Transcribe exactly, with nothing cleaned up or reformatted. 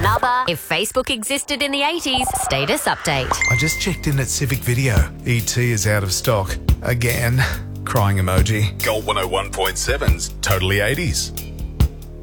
another. If Facebook existed in the eighties, status update. I just checked in at Civic Video. E T is out of stock. Again. Crying emoji. Gold one oh one point seven's Totally eighties.